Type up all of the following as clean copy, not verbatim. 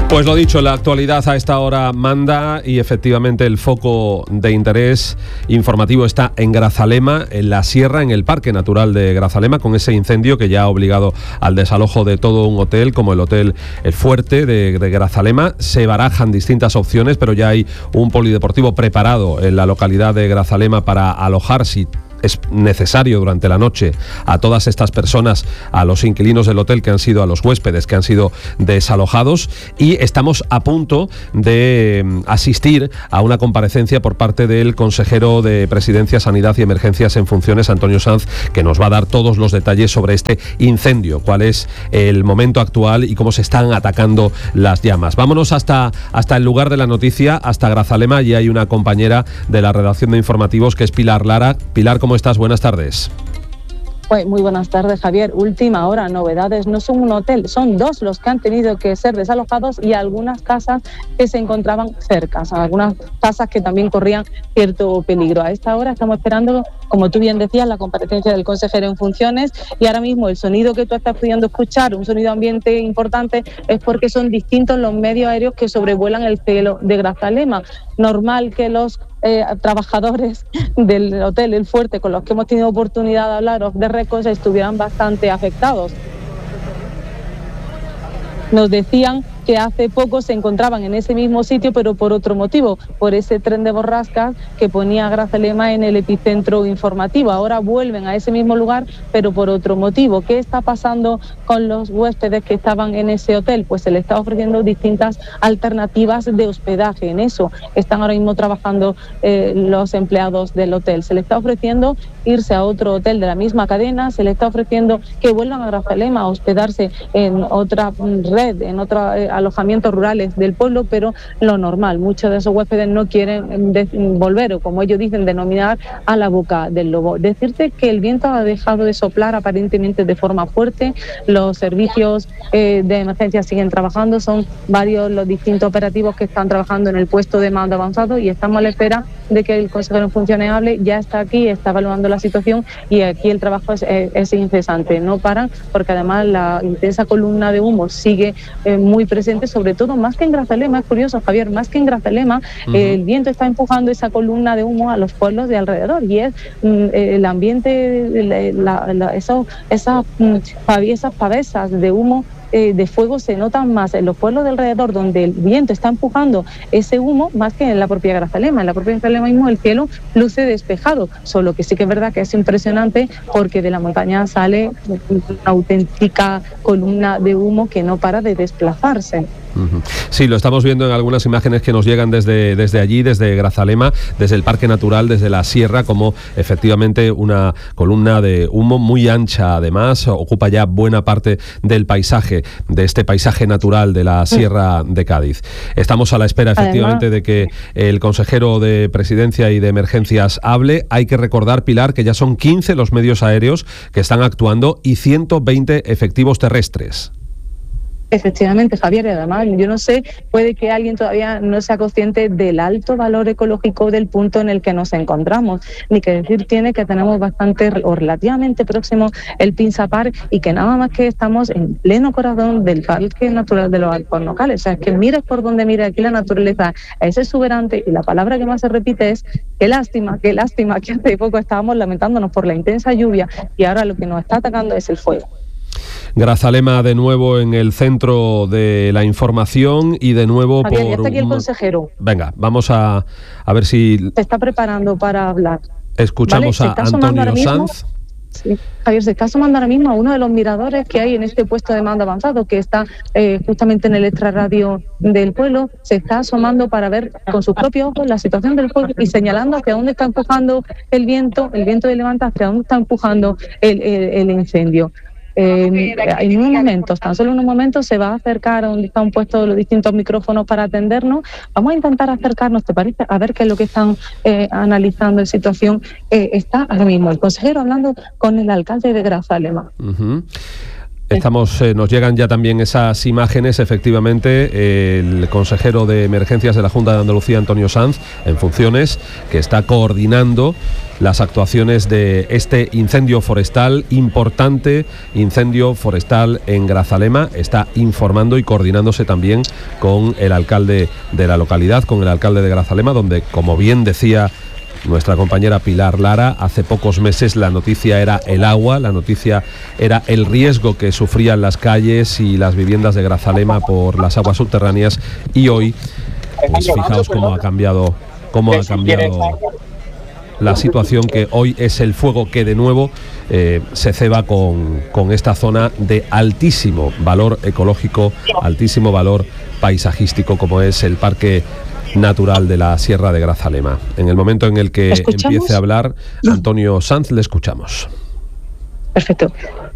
Pues lo dicho, la actualidad a esta hora manda y efectivamente el foco de interés informativo está en Grazalema, en la sierra, en el Parque Natural de Grazalema, con ese incendio que ya ha obligado al desalojo de todo un hotel, como el Hotel El Fuerte de Grazalema. Se barajan distintas opciones, pero ya hay un polideportivo preparado en la localidad de Grazalema para alojar, si es necesario, durante la noche a todas estas personas, a los inquilinos del hotel que han sido, a los huéspedes que han sido desalojados, y estamos a punto de asistir a una comparecencia por parte del consejero de Presidencia, Sanidad y Emergencias en funciones, Antonio Sanz, que nos va a dar todos los detalles sobre este incendio, cuál es el momento actual y cómo se están atacando las llamas. Vámonos hasta el lugar de la noticia, hasta Grazalema. Y hay una compañera de la redacción de informativos que es Pilar Lara. Pilar, ¿cómo estás? Buenas tardes. Pues muy buenas tardes, Javier. Última hora, novedades. No son un hotel, son dos los que han tenido que ser desalojados y algunas casas que se encontraban cerca, algunas casas que también corrían cierto peligro. A esta hora estamos esperando, como tú bien decías, la comparecencia del consejero en funciones, y ahora mismo el sonido que tú estás pudiendo escuchar, un sonido ambiente importante, es porque son distintos los medios aéreos que sobrevuelan el cielo de Grazalema. Normal que los trabajadores del Hotel El Fuerte, con los que hemos tenido oportunidad de hablar off the record, estuvieran bastante afectados. Nos decían que hace poco se encontraban en ese mismo sitio, pero por otro motivo, por ese tren de borrascas que ponía a Grazalema en el epicentro informativo. Ahora vuelven a ese mismo lugar, pero por otro motivo. ¿Qué está pasando con los huéspedes que estaban en ese hotel? Pues se les está ofreciendo distintas alternativas de hospedaje. En eso están ahora mismo trabajando los empleados del hotel. Se les está ofreciendo irse a otro hotel de la misma cadena, se les está ofreciendo que vuelvan a Grazalema a hospedarse en otra red, en otra alojamientos rurales del pueblo, pero lo normal, muchos de esos huéspedes no quieren volver, o como ellos dicen, denominar, a la boca del lobo. Decirte que el viento ha dejado de soplar aparentemente de forma fuerte, los servicios de emergencia siguen trabajando, son varios los distintos operativos que están trabajando en el puesto de mando avanzado, y estamos a la espera de que el consejero en funciones hable. Ya está aquí, está evaluando la situación, y aquí el trabajo es incesante, no paran, porque además la intensa columna de humo sigue muy presente, sobre todo más que en Grazalema. Es curioso, Javier, más que en Grazalema, el viento está empujando esa columna de humo a los pueblos de alrededor, y es el ambiente, esas pavesas de humo, de fuego, se notan más en los pueblos de alrededor, donde el viento está empujando ese humo, más que en la propia Grazalema. En la propia Grazalema mismo el cielo luce despejado, solo que sí que es verdad que es impresionante, porque de la montaña sale una auténtica columna de humo que no para de desplazarse. Sí, lo estamos viendo en algunas imágenes que nos llegan desde allí, desde Grazalema, desde el Parque Natural, desde la sierra, como efectivamente una columna de humo muy ancha, además, ocupa ya buena parte del paisaje, de este paisaje natural de la Sierra de Cádiz. Estamos a la espera, efectivamente, además, de que el consejero de Presidencia y de Emergencias hable. Hay que recordar, Pilar, que ya son 15 los medios aéreos que están actuando y 120 efectivos terrestres. Efectivamente, Javier, y además yo no sé, puede que alguien todavía no sea consciente del alto valor ecológico del punto en el que nos encontramos, ni que decir tiene que tenemos bastante o relativamente próximo el Pinsapar, y que nada más que estamos en pleno corazón del Parque Natural de los Alcornocales. O sea, es que mires por donde mires, aquí la naturaleza es exuberante, y la palabra que más se repite es qué lástima, que hace poco estábamos lamentándonos por la intensa lluvia, y ahora lo que nos está atacando es el fuego. Grazalema de nuevo en el centro de la información, y de nuevo Javier, ya está aquí el consejero. Venga, vamos a ver si se está preparando para hablar. Escuchamos a Antonio Sanz. Sí, Javier, se está asomando ahora mismo a uno de los miradores que hay en este puesto de mando avanzado, que está justamente en el extrarradio del pueblo. Se está asomando para ver con sus propios ojos la situación del pueblo y señalando hacia dónde está empujando el viento de levanta, hacia dónde está empujando el incendio. En unos momentos, tan solo en unos momentos, se va a acercar a donde están puestos los distintos micrófonos para atendernos. Vamos a intentar acercarnos, ¿te parece? A ver qué es lo que están analizando en situación. Está ahora mismo el consejero hablando con el alcalde de Grazalema. Nos llegan ya también esas imágenes, efectivamente, el consejero de Emergencias de la Junta de Andalucía, Antonio Sanz, en funciones, que está coordinando las actuaciones de este incendio forestal, importante incendio forestal en Grazalema. Está informando y coordinándose también con el alcalde de la localidad, con el alcalde de Grazalema, donde, como bien decía nuestra compañera Pilar Lara, hace pocos meses la noticia era el agua, la noticia era el riesgo que sufrían las calles y las viviendas de Grazalema por las aguas subterráneas, y hoy, pues fijaos cómo ha cambiado la situación, que hoy es el fuego que de nuevo se ceba con esta zona de altísimo valor ecológico, altísimo valor paisajístico, como es el Parque Natural de la Sierra de Grazalema. En el momento en el que empiece a hablar Antonio Sanz, le escuchamos. Perfecto.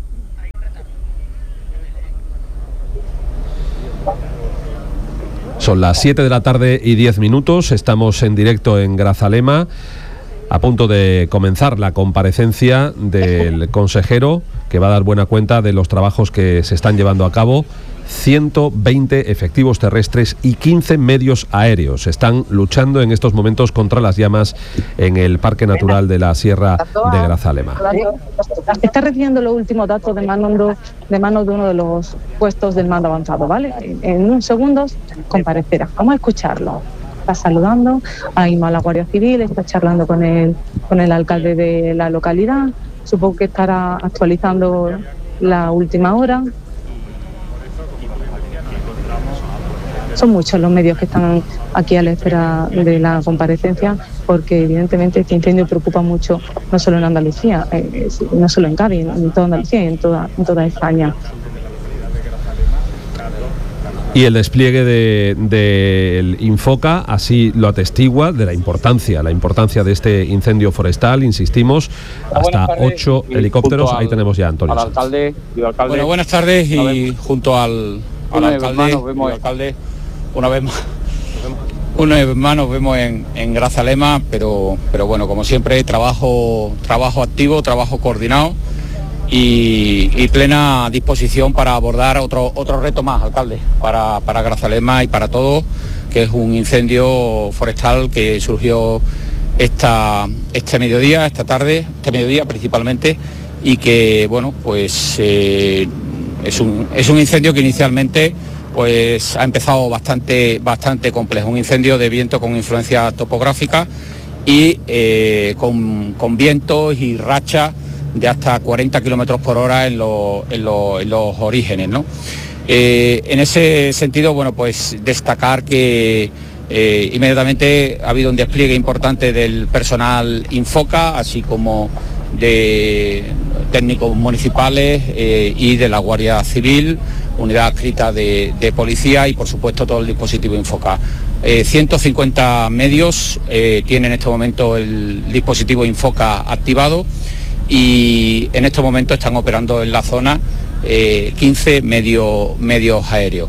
Son las 7 de la tarde y 10 minutos, estamos en directo en Grazalema, a punto de comenzar la comparecencia del consejero, que va a dar buena cuenta de los trabajos que se están llevando a cabo. 120 efectivos terrestres y 15 medios aéreos están luchando en estos momentos contra las llamas en el Parque Natural de la Sierra de Grazalema. Está recibiendo los últimos datos de manos de uno de los puestos del mando avanzado, ¿vale? En unos segundos comparecerá. Vamos a escucharlo. Está saludando, ha ido a la Guardia Civil, está charlando con el alcalde de la localidad. Supongo que estará actualizando la última hora. Son muchos los medios que están aquí a la espera de la comparecencia, porque evidentemente este incendio preocupa mucho, no solo en Andalucía, no solo en Cádiz, en toda Andalucía y en toda España. Y el despliegue del Infoca así lo atestigua, de la importancia de este incendio forestal, insistimos, hasta 8 helicópteros. Ahí tenemos ya a Antonio. Al alcalde. Bueno, buenas tardes, y junto al alcalde, una vez más nos vemos en Grazalema, pero bueno, como siempre, trabajo activo, trabajo coordinado y plena disposición para abordar otro reto más, alcalde, para Grazalema y para todos, que es un incendio forestal que surgió este mediodía principalmente, y que, bueno, pues es un incendio que inicialmente pues ha empezado bastante complejo, un incendio de viento con influencia topográfica y con vientos y rachas de hasta 40 kilómetros por hora en los orígenes, ¿no? En ese sentido, bueno, pues destacar que inmediatamente ha habido un despliegue importante del personal Infoca, así como de técnicos municipales y de la Guardia Civil, unidad adscrita de policía y por supuesto todo el dispositivo Infoca. 150 medios tiene en este momento el dispositivo Infoca activado, y en estos momentos están operando en la zona 15 medios aéreos.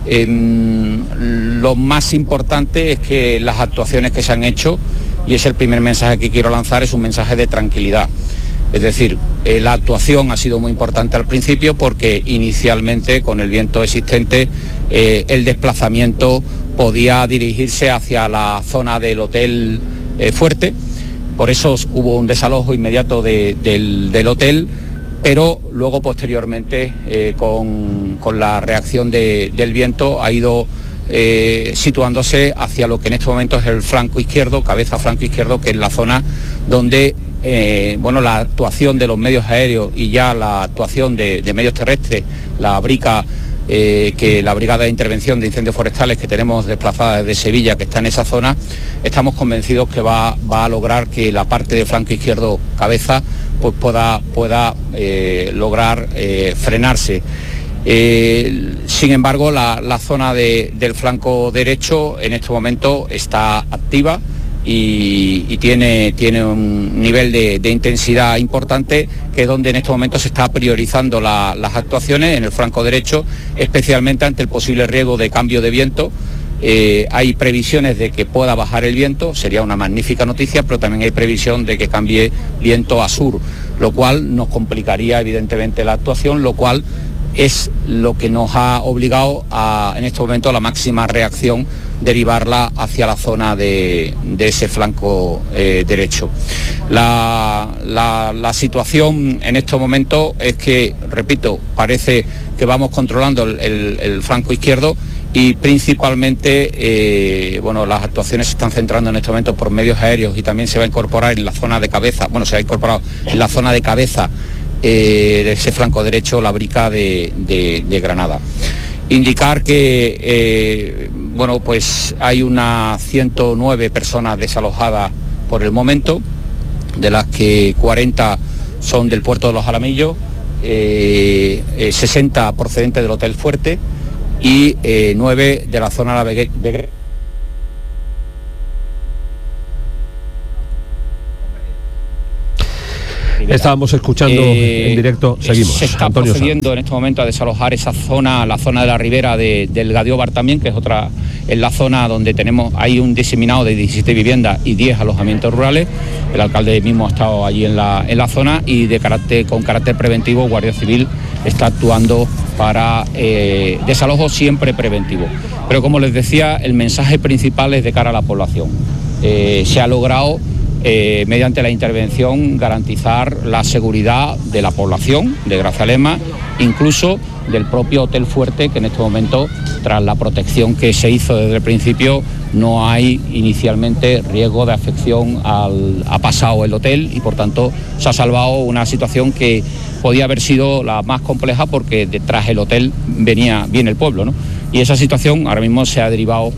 Lo más importante es que las actuaciones que se han hecho, y es el primer mensaje que quiero lanzar, es un mensaje de tranquilidad. Es decir, la actuación ha sido muy importante al principio porque inicialmente, con el viento existente, el desplazamiento podía dirigirse hacia la zona del Hotel Fuerte. Por eso hubo un desalojo inmediato del hotel, pero luego posteriormente con la reacción del viento ha ido situándose hacia lo que en este momento es el flanco izquierdo, cabeza flanco izquierdo, que es la zona donde la actuación de los medios aéreos y ya la actuación de medios terrestres, la Brigada de Intervención de Incendios Forestales que tenemos desplazada desde Sevilla, que está en esa zona, estamos convencidos que va a lograr que la parte de flanco izquierdo, cabeza, pues pueda lograr frenarse. Sin embargo, la zona del flanco derecho en este momento está activa y tiene un nivel de intensidad importante, que es donde en este momento se está priorizando las actuaciones en el flanco derecho, especialmente ante el posible riesgo de cambio de viento. Hay previsiones de que pueda bajar el viento, sería una magnífica noticia, pero también hay previsión de que cambie viento a sur, lo cual nos complicaría evidentemente la actuación, lo cual es lo que nos ha obligado en este momento a la máxima reacción, derivarla hacia la zona de ese flanco derecho. La situación en estos momentos es que, repito, parece que vamos controlando el flanco izquierdo y principalmente las actuaciones se están centrando en este momento por medios aéreos y también se va a incorporar en la zona de cabeza, se ha incorporado en la zona de cabeza de ese flanco derecho la brica de Granada. Indicar que pues hay unas 109 personas desalojadas por el momento, de las que 40 son del puerto de Los Alamillos, 60 procedentes del Hotel Fuerte y 9 de la zona de la Estábamos escuchando en directo, seguimos. Se está Antonio procediendo Sanz en este momento a desalojar esa zona, la zona de la ribera del Gadióbar también, que es la zona donde hay un diseminado de 17 viviendas y 10 alojamientos rurales. El alcalde mismo ha estado allí en la zona y con carácter preventivo, Guardia Civil está actuando para desalojo siempre preventivo. Pero como les decía, el mensaje principal es de cara a la población. Se ha logrado mediante la intervención garantizar la seguridad de la población de Grazalema, incluso del propio Hotel Fuerte, que en este momento, tras la protección que se hizo desde el principio, no hay inicialmente riesgo de afección ha pasado el hotel y por tanto se ha salvado una situación que podía haber sido la más compleja porque detrás del hotel viene el pueblo, ¿no? Y esa situación ahora mismo se ha derivado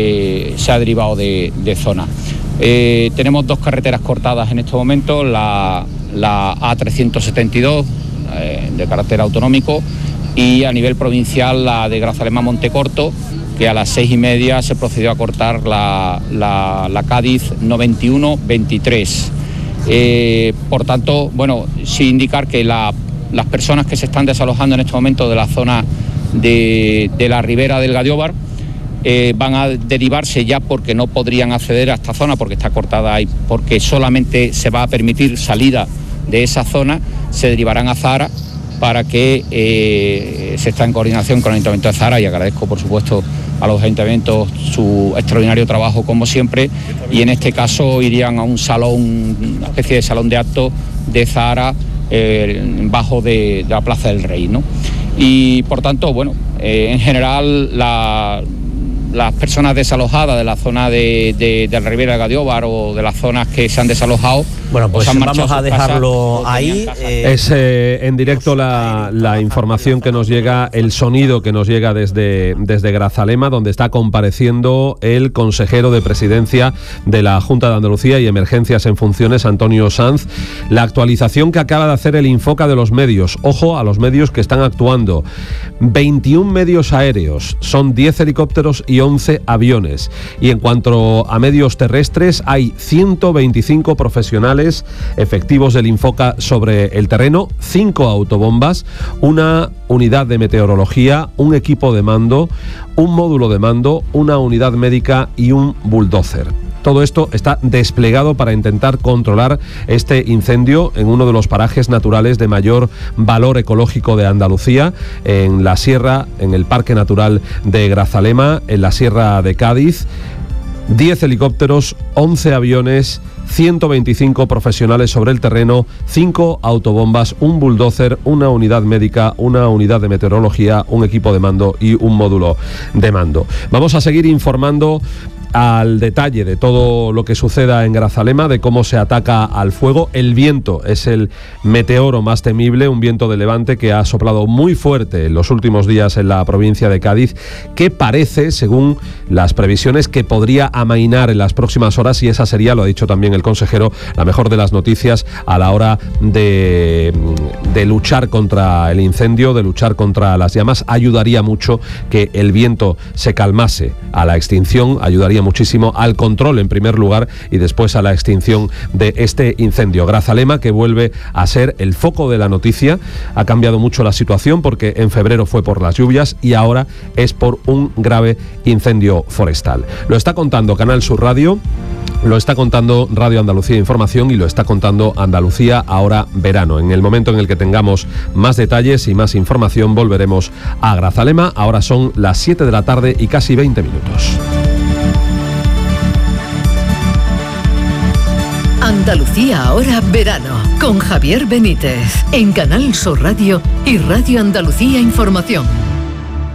de zona. Tenemos 2 carreteras cortadas en este momento, la A372 de carácter autonómico y a nivel provincial la de Grazalema-Montecorto, que a las 6:30 se procedió a cortar la Cádiz 91-23. Por tanto, sí indicar que las personas que se están desalojando en este momento de la zona de la ribera del Gadióbar van a derivarse ya porque no podrían acceder a esta zona porque está cortada y porque solamente se va a permitir salida de esa zona, se derivarán a Zahara para que se está en coordinación con el Ayuntamiento de Zahara y agradezco por supuesto a los ayuntamientos su extraordinario trabajo como siempre y en este caso irían a un salón, una especie de salón de actos de Zahara bajo de la Plaza del Rey, ¿no? Y por tanto, en general las personas desalojadas de la zona de la Ribera de Gadióbar o de las zonas que se han desalojado. Pues vamos a dejarlo ahí. Es en directo la información que nos llega, el sonido que nos llega desde Grazalema, donde está compareciendo el consejero de Presidencia de la Junta de Andalucía y Emergencias en Funciones, Antonio Sanz. La actualización que acaba de hacer el Infoca de los medios. Ojo a los medios que están actuando. 21 medios aéreos, son 10 helicópteros y 11 aviones. Y en cuanto a medios terrestres, hay 125 profesionales efectivos del Infoca sobre el terreno, 5 autobombas, una unidad de meteorología, un equipo de mando, un módulo de mando, una unidad médica y un bulldozer. Todo esto está desplegado para intentar controlar este incendio en uno de los parajes naturales de mayor valor ecológico de Andalucía, en la sierra, en el Parque Natural de Grazalema, en la Sierra de Cádiz. 10 helicópteros, 11 aviones, 125 profesionales sobre el terreno, 5 autobombas, un bulldozer, una unidad médica, una unidad de meteorología, un equipo de mando y un módulo de mando. Vamos a seguir informando al detalle de todo lo que suceda en Grazalema, de cómo se ataca al fuego. El viento es el meteoro más temible, un viento de levante que ha soplado muy fuerte en los últimos días en la provincia de Cádiz, que parece, según las previsiones, que podría amainar en las próximas horas, y esa sería, lo ha dicho también el consejero, la mejor de las noticias a la hora de luchar contra el incendio, de luchar contra las llamas. Ayudaría mucho que el viento se calmase a la extinción, ayudaría muchísimo al control en primer lugar y después a la extinción de este incendio. Grazalema, que vuelve a ser el foco de la noticia. Ha cambiado mucho la situación porque en febrero fue por las lluvias y ahora es por un grave incendio forestal. Lo está contando Canal Sur Radio Lo está contando Radio Andalucía Información y lo está contando Andalucía Ahora Verano. En el momento en el que tengamos más detalles y más información volveremos a Grazalema. Ahora son las 7 de la tarde y casi 20 minutos. Andalucía Ahora Verano con Javier Benítez en Canal Sur Radio y Radio Andalucía Información.